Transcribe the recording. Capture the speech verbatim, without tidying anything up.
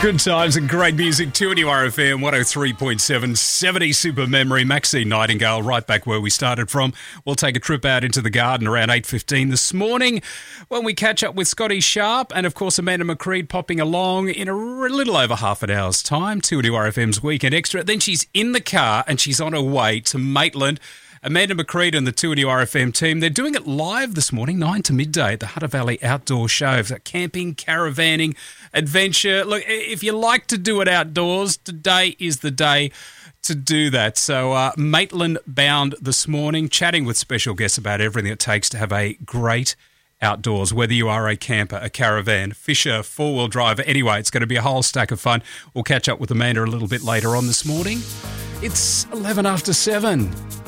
Good times and great music. two N U R F M, one oh three point seven, seventies Super Memory. Maxine Nightingale, right back where we started from. We'll take a trip out into the garden around eight fifteen this morning when we catch up with Scotty Sharp and, of course, Amanda McCreed popping along in a little over half an hour's time. two N U R F M's Weekend Extra. Then she's in the car and she's on her way to Maitland. Amanda McCreed and the two N U R F M team, they're doing it live this morning, nine to midday at the Hunter Valley Outdoor Show. For camping, caravanning, adventure. Look, if you like to do it outdoors, today is the day to do that. So uh, Maitland bound this morning, chatting with special guests about everything it takes to have a great outdoors, whether you are a camper, a caravan, fisher, four-wheel driver. Anyway, it's going to be a whole stack of fun. We'll catch up with Amanda a little bit later on this morning. It's eleven after seven.